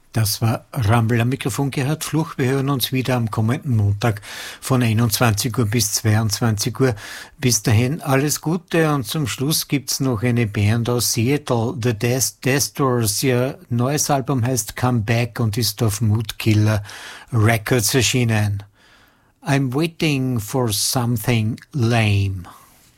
Das war Rumble am Mikrofon, Gerhard Fluch. Wir hören uns wieder am kommenden Montag von 21 Uhr bis 22 Uhr. Bis dahin alles Gute und zum Schluss gibt's noch eine Band aus Seattle, The Destors. Ihr neues Album heißt Come Back und ist auf Moodkiller Records erschienen. I'm waiting for something lame.